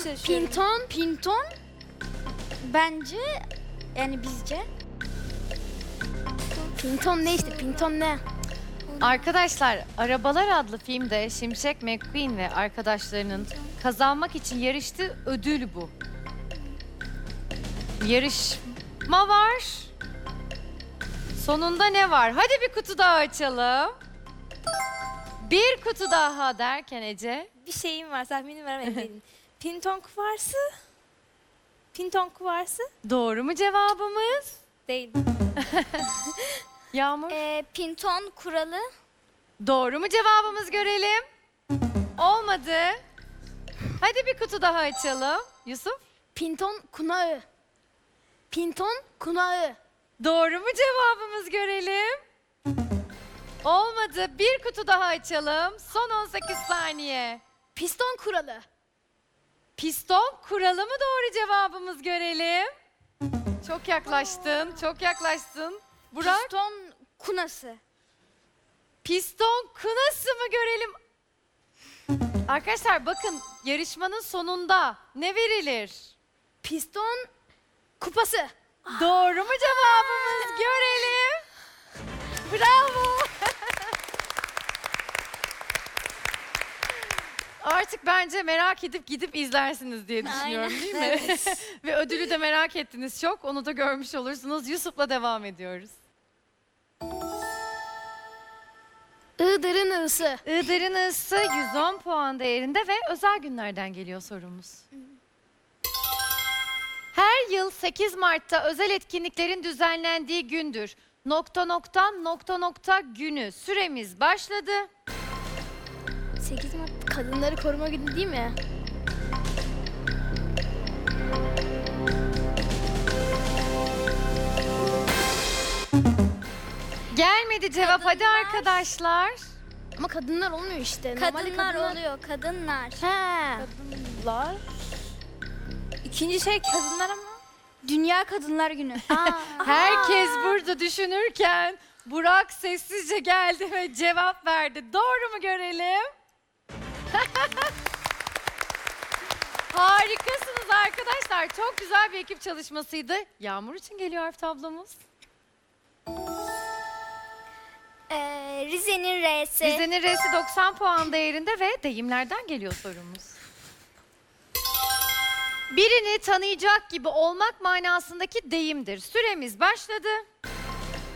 çalışıyorum. Pinton. Bence yani bizce. Pinton ne işte? Pinton ne? Arkadaşlar, Arabalar adlı filmde Şimşek McQueen ve arkadaşlarının kazanmak için yarıştığı ödül bu. Yarışma var. Sonunda ne var? Hadi bir kutu daha açalım. Bir kutu daha derken Ece. Bir şeyim var, tahminim var ama emin değilim. Pinton kuvarsı. Pinton kuvarsı Doğru mu cevabımız? değil. Yağmur. Pinton kuralı. Doğru mu cevabımız görelim? Olmadı. Hadi bir kutu daha açalım. Yusuf. Pinton kunağı. Pinton kunağı. Doğru mu cevabımız görelim? Olmadı. Bir kutu daha açalım. Son 18 saniye. Piston kuralı. Piston kuralı mı doğru cevabımız görelim? Çok yaklaştın, çok yaklaştın. Burak, Piston kunası. piston kınası mı görelim? Arkadaşlar bakın yarışmanın sonunda ne verilir? Piston kupası. Doğru mu cevabımız görelim? Bravo. Artık bence merak edip gidip izlersiniz diye düşünüyorum değil mi? Ve ödülü de merak ettiniz çok. Onu da görmüş olursunuz. Yusuf'la devam ediyoruz. Iğdır'ın ısı. Iğdır'ın ısı 110 puan değerinde ve özel günlerden geliyor sorumuz. Her yıl 8 Mart'ta özel etkinliklerin düzenlendiği gündür. ... günü. Süremiz başladı. 8 Mart Kadınları Koruma Günü değil mi? Gelmedi cevap. Hadi Kadınlar. arkadaşlar. Ama kadınlar olmuyor işte. Normalde Kadınlar oluyor, kadınlar. He. Kadınlar. İkinci şey kadınlar ama. Dünya Kadınlar Günü. Herkes burada düşünürken Burak sessizce geldi ve cevap verdi. Doğru mu görelim? Harikasınız arkadaşlar. Çok güzel bir ekip çalışmasıydı. Yağmur için geliyor harf tablomuz. Rize'nin R'si. Rize'nin R'si 90 puan değerinde ve deyimlerden geliyor sorumuz. Birini tanıyacak gibi olmak manasındaki deyimdir. Süremiz başladı.